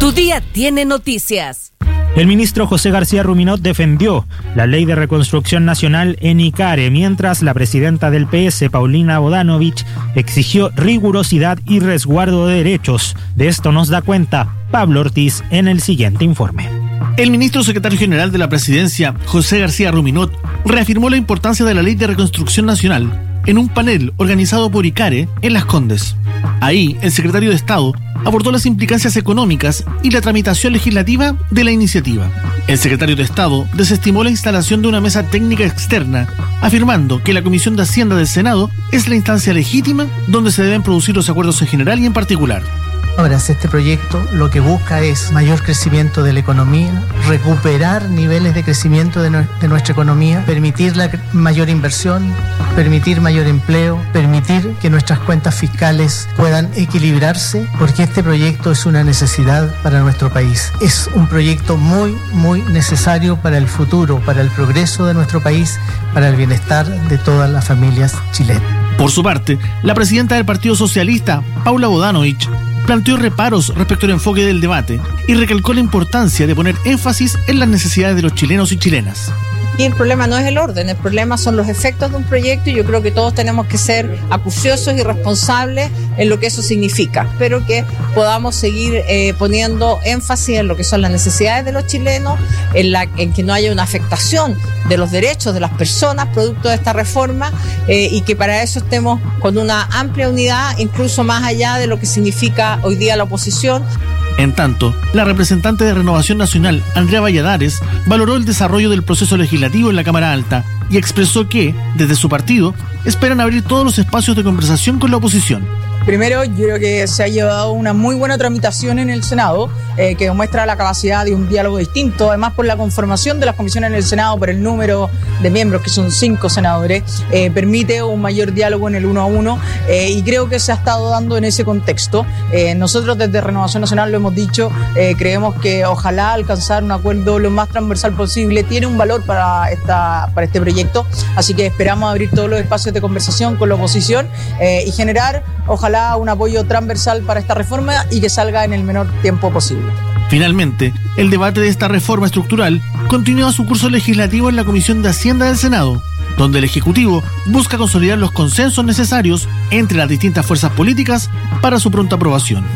Tu día tiene noticias. El ministro José García Ruminot defendió la ley de reconstrucción nacional en ICARE, mientras la presidenta del PS, Paulina Bodanovich, exigió rigurosidad y resguardo de derechos. De esto nos da cuenta Pablo Ortiz en el siguiente informe. El ministro secretario general de la presidencia, José García Ruminot, reafirmó la importancia de la ley de reconstrucción nacional en un panel organizado por ICARE en Las Condes. Ahí, el secretario de Estado abordó las implicancias económicas y la tramitación legislativa de la iniciativa. El secretario de Estado desestimó la instalación de una mesa técnica externa, afirmando que la Comisión de Hacienda del Senado es la instancia legítima donde se deben producir los acuerdos en general y en particular. Ahora, este proyecto lo que busca es mayor crecimiento de la economía, recuperar niveles de crecimiento de nuestra economía, permitir la mayor inversión, permitir mayor empleo, permitir que nuestras cuentas fiscales puedan equilibrarse, porque este proyecto es una necesidad para nuestro país. Es un proyecto muy, muy necesario para el futuro, para el progreso de nuestro país, para el bienestar de todas las familias chilenas. Por su parte, la presidenta del Partido Socialista, Paula Bodanovich, planteó reparos respecto al enfoque del debate y recalcó la importancia de poner énfasis en las necesidades de los chilenos y chilenas. Y el problema no es el orden, el problema son los efectos de un proyecto y yo creo que todos tenemos que ser acuciosos y responsables en lo que eso significa. Espero que podamos seguir poniendo énfasis en lo que son las necesidades de los chilenos, en que no haya una afectación de los derechos de las personas producto de esta reforma y que para eso estemos con una amplia unidad, incluso más allá de lo que significa hoy día la oposición. En tanto, la representante de Renovación Nacional, Andrea Valladares, valoró el desarrollo del proceso legislativo en la Cámara Alta y expresó que, desde su partido, esperan abrir todos los espacios de conversación con la oposición. Primero, yo creo que se ha llevado una muy buena tramitación en el Senado, que demuestra la capacidad de un diálogo distinto, además por la conformación de las comisiones en el Senado, por el número de miembros, que son 5 senadores, permite un mayor diálogo en el 1 a 1, y creo que se ha estado dando en ese contexto. Nosotros desde Renovación Nacional lo hemos dicho, creemos que ojalá alcanzar un acuerdo lo más transversal posible tiene un valor para este proyecto, así que esperamos abrir todos los espacios de conversación con la oposición y generar, ojalá, un apoyo transversal para esta reforma y que salga en el menor tiempo posible. Finalmente, el debate de esta reforma estructural continúa su curso legislativo en la Comisión de Hacienda del Senado, donde el Ejecutivo busca consolidar los consensos necesarios entre las distintas fuerzas políticas para su pronta aprobación.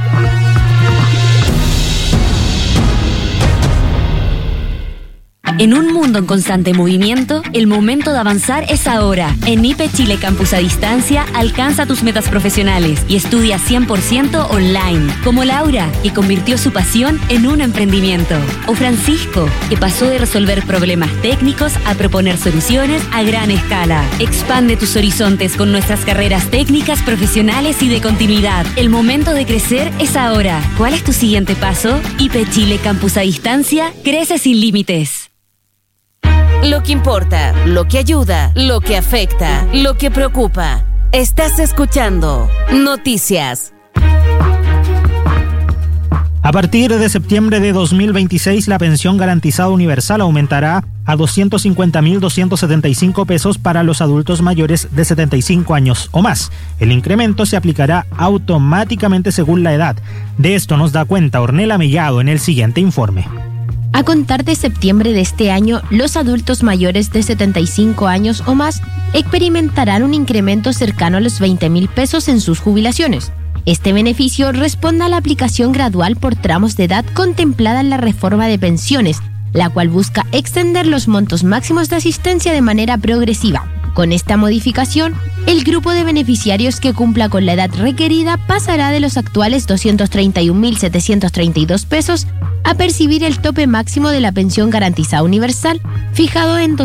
En un mundo en constante movimiento, el momento de avanzar es ahora. En IPE Chile Campus a Distancia, alcanza tus metas profesionales y estudia 100% online. Como Laura, que convirtió su pasión en un emprendimiento. O Francisco, que pasó de resolver problemas técnicos a proponer soluciones a gran escala. Expande tus horizontes con nuestras carreras técnicas, profesionales y de continuidad. El momento de crecer es ahora. ¿Cuál es tu siguiente paso? IPE Chile Campus a Distancia, crece sin límites. Lo que importa, lo que ayuda, lo que afecta, lo que preocupa. Estás escuchando Noticias. A partir de septiembre de 2026, la pensión garantizada universal aumentará a 250.275 pesos para los adultos mayores de 75 años o más. El incremento se aplicará automáticamente según la edad. De esto nos da cuenta Ornella Mellado en el siguiente informe. A contar de septiembre de este año, los adultos mayores de 75 años o más experimentarán un incremento cercano a los 20.000 pesos en sus jubilaciones. Este beneficio responde a la aplicación gradual por tramos de edad contemplada en la reforma de pensiones, la cual busca extender los montos máximos de asistencia de manera progresiva. Con esta modificación, el grupo de beneficiarios que cumpla con la edad requerida pasará de los actuales 231.732 pesos a percibir el tope máximo de la pensión garantizada universal, fijado en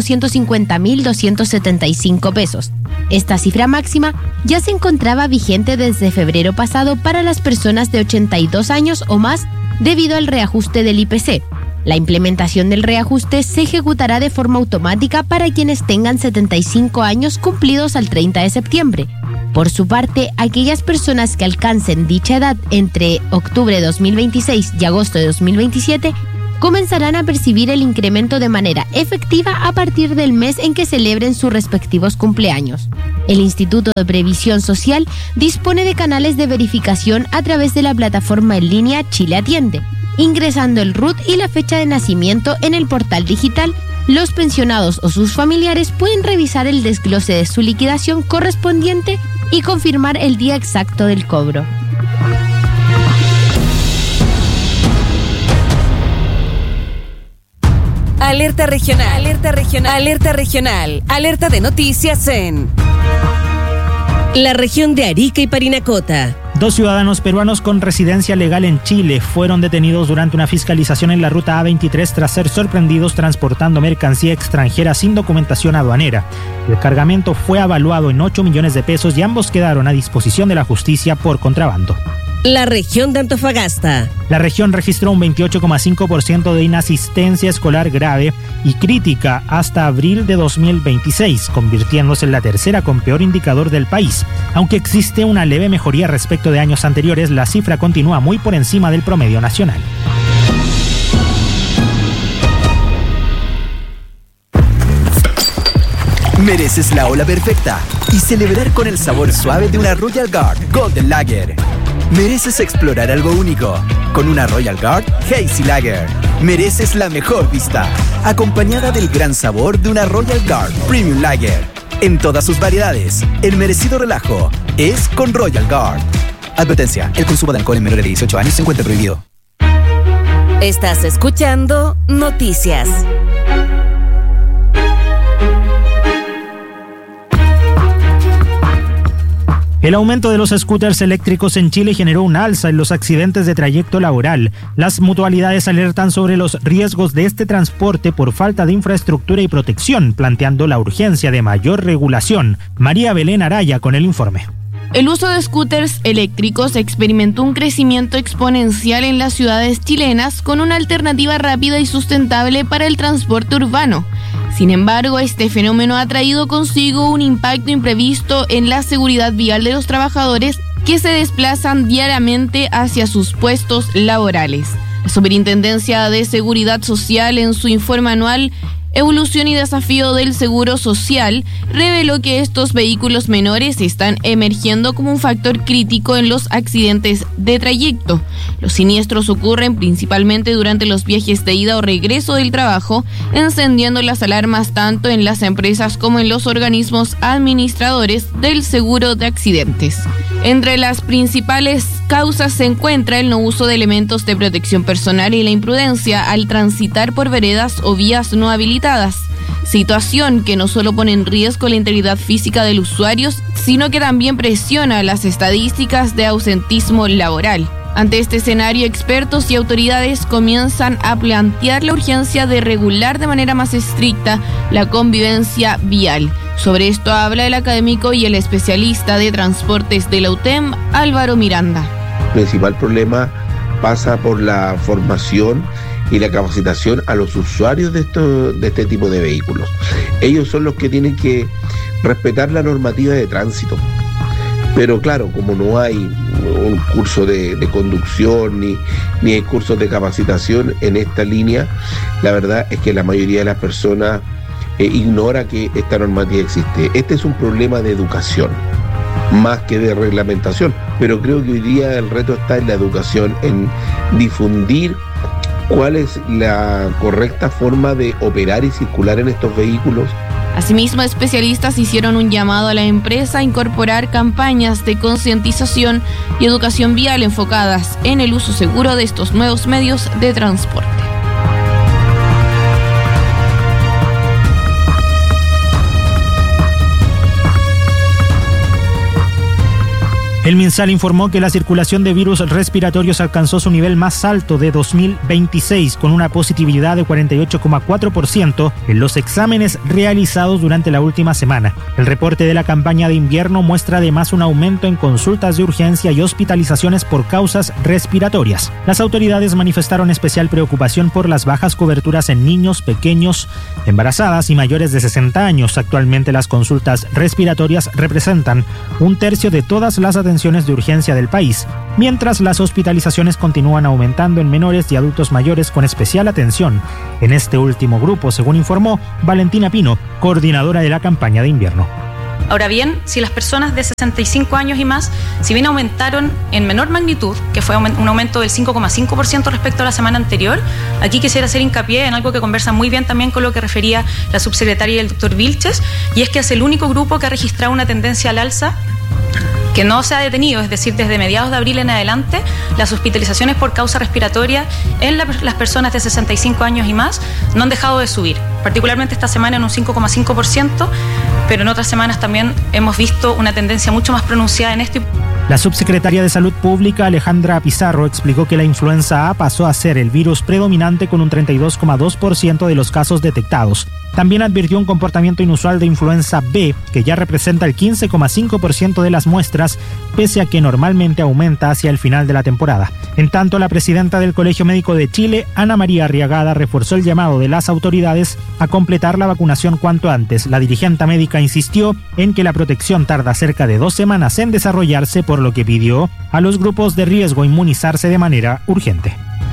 250.275 pesos. Esta cifra máxima ya se encontraba vigente desde febrero pasado para las personas de 82 años o más debido al reajuste del IPC. La implementación del reajuste se ejecutará de forma automática para quienes tengan 75 años cumplidos al 30 de septiembre. Por su parte, aquellas personas que alcancen dicha edad entre octubre de 2026 y agosto de 2027 comenzarán a percibir el incremento de manera efectiva a partir del mes en que celebren sus respectivos cumpleaños. El Instituto de Previsión Social dispone de canales de verificación a través de la plataforma en línea Chile Atiende, ingresando el RUT y la fecha de nacimiento en el portal digital. Los pensionados o sus familiares pueden revisar el desglose de su liquidación correspondiente y confirmar el día exacto del cobro. Alerta regional, alerta regional, alerta regional, alerta de noticias en la región de Arica y Parinacota. 2 ciudadanos peruanos con residencia legal en Chile fueron detenidos durante una fiscalización en la ruta A23 tras ser sorprendidos transportando mercancía extranjera sin documentación aduanera. El cargamento fue avaluado en 8 millones de pesos y ambos quedaron a disposición de la justicia por contrabando. La región de Antofagasta. La región registró un 28,5% de inasistencia escolar grave y crítica hasta abril de 2026, convirtiéndose en la tercera con peor indicador del país. Aunque existe una leve mejoría respecto de años anteriores, la cifra continúa muy por encima del promedio nacional. Mereces la ola perfecta y celebrar con el sabor suave de una Royal Guard Golden Lager. Mereces explorar algo único con una Royal Guard Hazy Lager. Mereces la mejor vista, acompañada del gran sabor de una Royal Guard Premium Lager. En todas sus variedades, el merecido relajo es con Royal Guard. Advertencia, el consumo de alcohol en menores de 18 años se encuentra prohibido. Estás escuchando Noticias. El aumento de los scooters eléctricos en Chile generó un alza en los accidentes de trayecto laboral. Las mutualidades alertan sobre los riesgos de este transporte por falta de infraestructura y protección, planteando la urgencia de mayor regulación. María Belén Araya con el informe. El uso de scooters eléctricos experimentó un crecimiento exponencial en las ciudades chilenas con una alternativa rápida y sustentable para el transporte urbano. Sin embargo, este fenómeno ha traído consigo un impacto imprevisto en la seguridad vial de los trabajadores que se desplazan diariamente hacia sus puestos laborales. La Superintendencia de Seguridad Social, en su informe anual Evolución y Desafío del Seguro Social, reveló que estos vehículos menores están emergiendo como un factor crítico en los accidentes de trayecto. Los siniestros ocurren principalmente durante los viajes de ida o regreso del trabajo, encendiendo las alarmas tanto en las empresas como en los organismos administradores del seguro de accidentes. Entre las principales causas se encuentra el no uso de elementos de protección personal y la imprudencia al transitar por veredas o vías no habilitadas, situación que no solo pone en riesgo la integridad física del usuario, sino que también presiona las estadísticas de ausentismo laboral. Ante este escenario, expertos y autoridades comienzan a plantear la urgencia de regular de manera más estricta la convivencia vial. Sobre esto habla el académico y el especialista de transportes de la UTEM, Álvaro Miranda. El principal problema pasa por la formación y la capacitación a los usuarios de este tipo de vehículos. Ellos son los que tienen que respetar la normativa de tránsito. Pero claro, como no hay un curso de conducción ni hay cursos de capacitación en esta línea, la verdad es que la mayoría de las personas ignora que esta normativa existe. Este es un problema de educación, más que de reglamentación, pero creo que hoy día el reto está en la educación, en difundir cuál es la correcta forma de operar y circular en estos vehículos. Asimismo, especialistas hicieron un llamado a la empresa a incorporar campañas de concientización y educación vial enfocadas en el uso seguro de estos nuevos medios de transporte. El MinSal informó que la circulación de virus respiratorios alcanzó su nivel más alto de 2026, con una positividad de 48,4% en los exámenes realizados durante la última semana. El reporte de la campaña de invierno muestra además un aumento en consultas de urgencia y hospitalizaciones por causas respiratorias. Las autoridades manifestaron especial preocupación por las bajas coberturas en niños, pequeños, embarazadas y mayores de 60 años. Actualmente las consultas respiratorias representan 1/3 de todas las atenciones de urgencia del país, mientras las hospitalizaciones continúan aumentando en menores y adultos mayores con especial atención en este último grupo, según informó Valentina Pino, coordinadora de la campaña de invierno. Ahora bien, si las personas de 65 años y más, si bien aumentaron en menor magnitud, que fue un aumento del 5,5% respecto a la semana anterior, aquí quisiera hacer hincapié en algo que conversa muy bien también con lo que refería la subsecretaria y el doctor Vilches, y es que es el único grupo que ha registrado una tendencia al alza que no se ha detenido, es decir, desde mediados de abril en adelante, las hospitalizaciones por causa respiratoria en las personas de 65 años y más no han dejado de subir, particularmente esta semana en un 5,5%, pero en otras semanas también hemos visto una tendencia mucho más pronunciada en esto. La subsecretaria de Salud Pública, Alejandra Pizarro, explicó que la influenza A pasó a ser el virus predominante con un 32,2% de los casos detectados. También advirtió un comportamiento inusual de influenza B, que ya representa el 15,5% de las muestras, pese a que normalmente aumenta hacia el final de la temporada. En tanto, la presidenta del Colegio Médico de Chile, Ana María Arriagada, reforzó el llamado de las autoridades a completar la vacunación cuanto antes. La dirigente médica insistió en que la protección tarda cerca de 2 semanas en desarrollarse, por lo que pidió a los grupos de riesgo inmunizarse de manera urgente.